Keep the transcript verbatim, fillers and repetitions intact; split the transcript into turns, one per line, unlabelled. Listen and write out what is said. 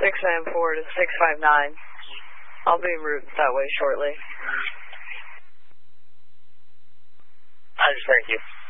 six nine four to six five nine. I'll be en route that way shortly.
I just thank you.